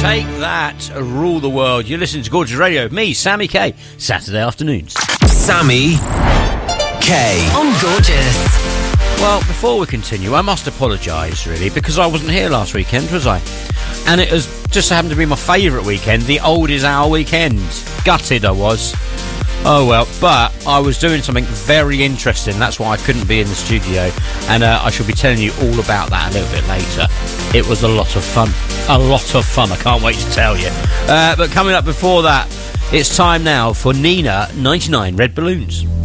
Take that, rule the world. You're listening to Gorgeous Radio with me, Sammy K. Saturday afternoons. Sammy K. On Gorgeous. Well, before we continue, I must apologise, really, because I wasn't here last weekend, was I? And it was just happened to be my favourite weekend, the Old Is Our weekend. Gutted I was. Oh well, but I was doing something very interesting. That's why I couldn't be in the studio, and I shall be telling you all about that a little bit later. It was a lot of fun. A lot of fun, I can't wait to tell you. But coming up before that, it's time now for Nina 99 Red Balloons.